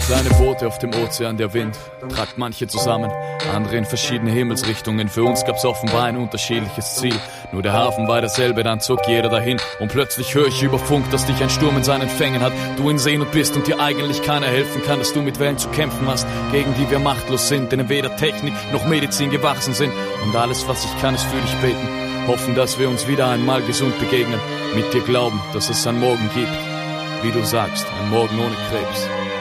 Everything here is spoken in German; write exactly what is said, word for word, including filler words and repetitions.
Kleine Boote auf dem Ozean, der Wind tragt manche zusammen, andere in verschiedene Himmelsrichtungen. Für uns gab's offenbar ein unterschiedliches Ziel. Nur der Hafen war derselbe, dann zog jeder dahin. Und plötzlich höre ich über Funk, dass dich ein Sturm in seinen Fängen hat. Du in Seenot bist und dir eigentlich keiner helfen kann, dass du mit Wellen zu kämpfen hast, gegen die wir machtlos sind, denen weder Technik noch Medizin gewachsen sind. Und alles, was ich kann, ist für dich beten. Hoffen, dass wir uns wieder einmal gesund begegnen. Mit dir glauben, dass es einen Morgen gibt. Wie du sagst, ein Morgen ohne Krebs.